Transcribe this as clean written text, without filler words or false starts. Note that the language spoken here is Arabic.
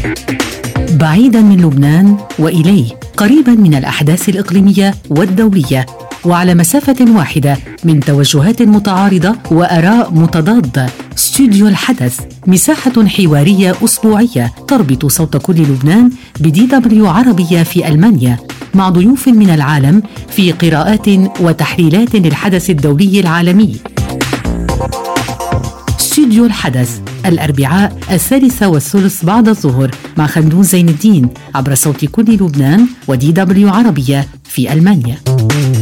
بعيداً من لبنان وإليه، قريباً من الأحداث الإقليمية والدولية، وعلى مسافة واحدة من توجهات متعارضة وآراء متضادة. استوديو الحدث، مساحة حوارية أسبوعية تربط صوت كل لبنان بDW عربية في ألمانيا، مع ضيوف من العالم في قراءات وتحليلات للحدث الدولي العالمي. استوديو الحدث، الأربعاء 3:30 بعد الظهر، مع خلدون زين الدين، عبر صوت كل لبنان وDW عربية في ألمانيا.